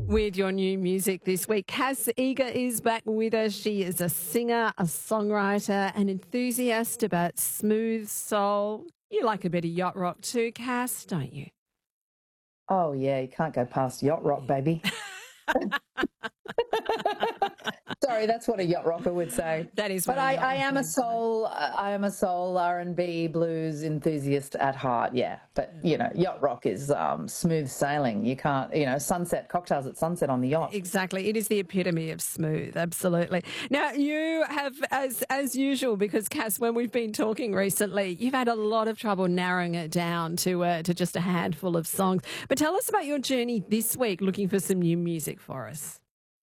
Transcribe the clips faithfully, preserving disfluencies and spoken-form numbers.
with your new music this week. Cass Eager is back with us. She is a singer, a songwriter, an enthusiast about smooth soul. You like a bit of yacht rock too, Cass, don't you? Oh, yeah, you can't go past yacht rock, baby. Sorry, that's what a yacht rocker would say. That is But what a I, yacht I am rocker a would say. soul. I am a soul R and B blues enthusiast at heart. Yeah, but you know, yacht rock is um, smooth sailing. You can't, you know, sunset cocktails at sunset on the yacht. Exactly. It is the epitome of smooth. Absolutely. Now, you have, as as usual, because Cass, when we've been talking recently, you've had a lot of trouble narrowing it down to uh, to just a handful of songs. But tell us about your journey this week, looking for some new music for us.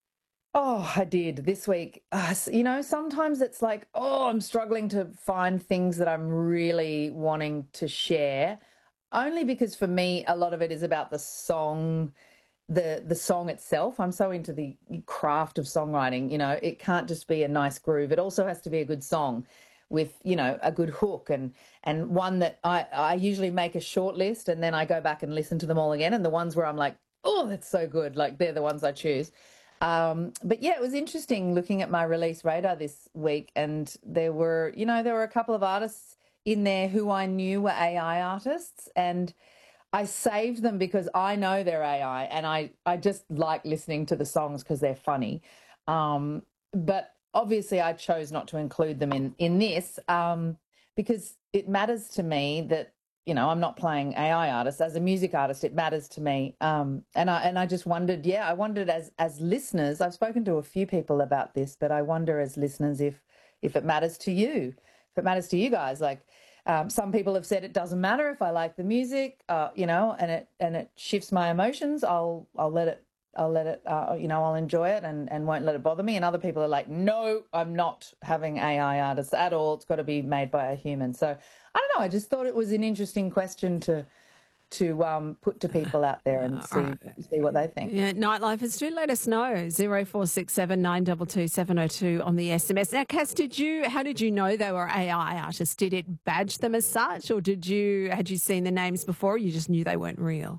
Oh, I did this week. Uh, s- you know, sometimes it's like, oh, I'm struggling to find things that I'm really wanting to share. Only because for me, a lot of it is about the song, the the song itself. I'm so into the craft of songwriting. You know, it can't just be a nice groove. It also has to be a good song with, you know, a good hook and and one that I I usually make a short list and then I go back and listen to them all again. And the ones where I'm like, oh, that's so good, like they're the ones I choose. Um, but yeah, it was interesting looking at my release radar this week, and there were, you know, there were a couple of artists in there who I knew were A I artists, and I saved them because I know they're A I, and I I just like listening to the songs because they're funny. Um, but obviously, I chose not to include them in in this um, because it matters to me that, you know, I'm not playing A I artists. As a music artist, it matters to me. Um, and I and I just wondered, yeah, I wondered as as listeners. I've spoken to a few people about this, but I wonder as listeners if if it matters to you, if it matters to you guys. Like um, some people have said it doesn't matter if I like the music, uh, you know, and it and it shifts my emotions. I'll I'll let it. I'll let it, uh, you know, I'll enjoy it and, and won't let it bother me. And other people are like, no, I'm not having A I artists at all. It's got to be made by a human. So I don't know. I just thought it was an interesting question to to um, put to people out there and Uh, all see right. see what they think. Yeah, Nightlifers, do let us know. Zero four six seven nine two two seven zero two on the S M S. Now, Cass, did you? How did you know they were A I artists? Did it badge them as such, or did you? Had you seen the names before? Or you just knew they weren't real.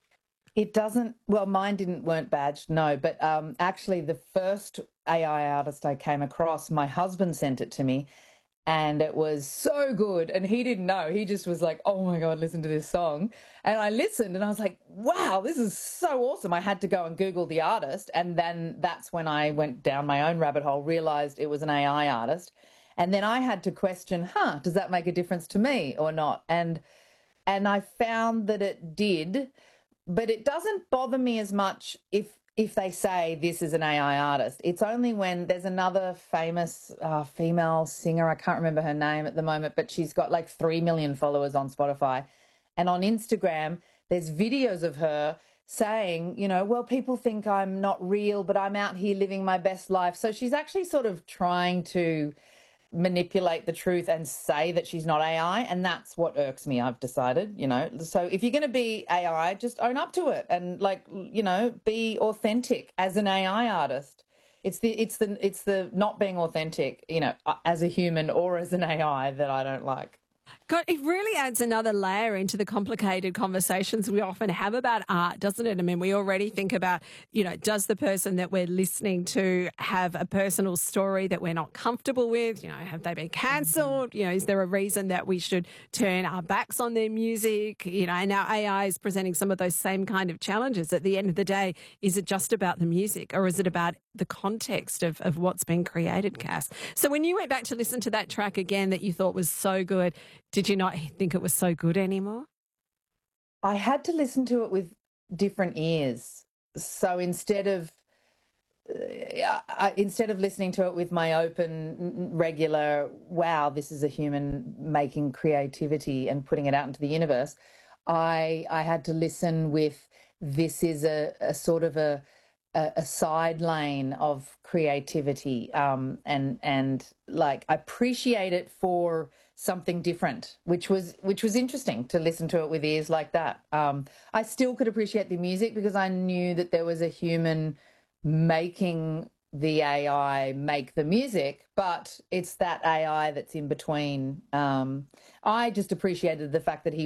It doesn't, well, mine didn't weren't badged, no, but um, actually the first A I artist I came across, my husband sent it to me and it was so good. And he didn't know. He just was like, oh my God, listen to this song. And I listened and I was like, wow, this is so awesome. I had to go and Google the artist. And then that's when I went down my own rabbit hole, realized it was an A I artist. And then I had to question, huh, does that make a difference to me or not? And and I found that it did, but it doesn't bother me as much if if they say this is an A I artist. It's only when there's another famous uh, female singer, I can't remember her name at the moment, but she's got like three million followers on Spotify. And on Instagram, there's videos of her saying, you know, well, people think I'm not real, but I'm out here living my best life. So she's actually sort of trying to manipulate the truth and say that she's not A I, and that's what irks me, I've decided, you know. So if you're going to be A I, just own up to it and, like, you know, be authentic as an A I artist. It's the it's the it's the not being authentic, you know, as a human or as an A I that I don't like. God, it really adds another layer into the complicated conversations we often have about art, doesn't it? I mean, we already think about, you know, does the person that we're listening to have a personal story that we're not comfortable with? You know, have they been cancelled? You know, is there a reason that we should turn our backs on their music? You know, and now A I is presenting some of those same kind of challenges. At the end of the day, is it just about the music or is it about the context of, of what's been created, Cass? So when you went back to listen to that track again that you thought was so good, did you not think it was so good anymore? I had to listen to it with different ears. So instead of uh, I, instead of listening to it with my open, regular, wow, this is a human making creativity and putting it out into the universe, I I had to listen with this is a, a sort of a, a a side lane of creativity, um, and and like I appreciate it for something different, which was which was interesting to listen to it with ears like that. Um, I still could appreciate the music because I knew that there was a human making the A I make the music, but it's that A I that's in between. Um, I just appreciated the fact that he